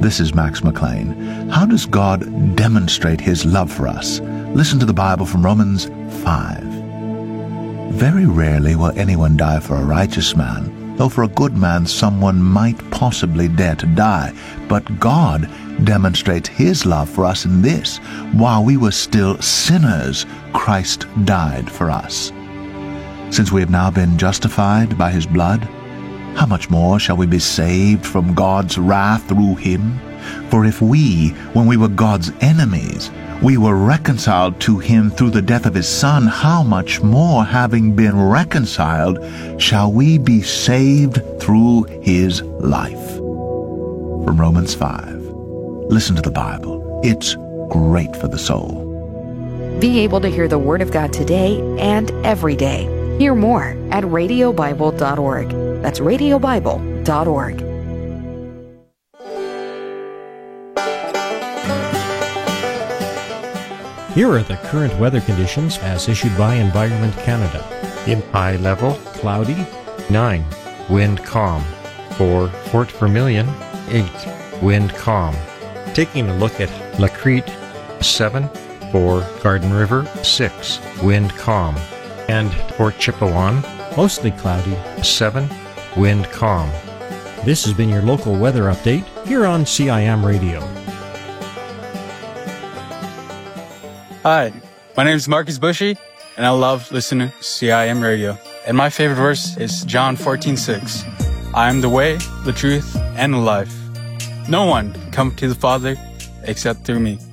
This is Max McLean. How does God demonstrate his love for us? Listen to the Bible from Romans 5. Very rarely will anyone die for a righteous man, though for a good man someone might possibly dare to die. But God demonstrates his love for us in this: while we were still sinners, Christ died for us. Since we have now been justified by his blood, how much more shall we be saved from God's wrath through him? For if we, when we were God's enemies, we were reconciled to him through the death of his Son, how much more, having been reconciled, shall we be saved through his life? From Romans 5. Listen to the Bible. It's great for the soul. Be able to hear the Word of God today and every day. Hear more at radiobible.org. That's radiobible.org. Here are the current weather conditions as issued by Environment Canada. In high level, Cloudy, 9, wind calm. For Fort Vermilion, 8, wind calm. Taking a look at La Crete, 7. For Garden River, 6, wind calm. And Port Chipewyan, mostly cloudy. 7, wind calm. This has been your local weather update here on CIM Radio. Hi, my name is Marcus Bushy, and I love listening to CIM Radio. And my favorite verse is John 14:6. I am the way, the truth, and the life. No one can come to the Father except through me.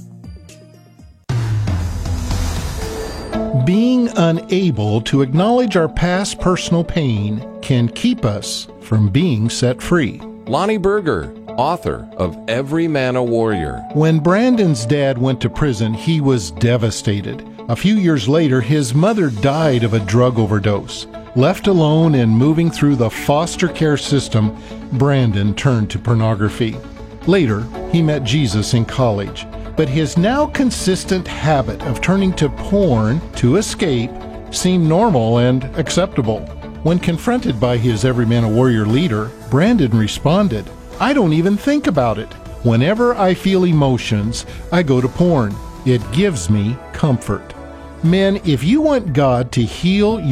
Being unable to acknowledge our past personal pain can keep us from being set free. Lonnie Berger, author of Every Man a Warrior. When Brandon's dad went to prison, he was devastated. A few years later, his mother died of a drug overdose. Left alone and moving through the foster care system, Brandon turned to pornography. Later, he met Jesus in college. But his now consistent habit of turning to porn to escape seemed normal and acceptable. When confronted by his Every Man a Warrior leader, Brandon responded, I don't even think about it. Whenever I feel emotions, I go to porn. It gives me comfort. Men, if you want God to heal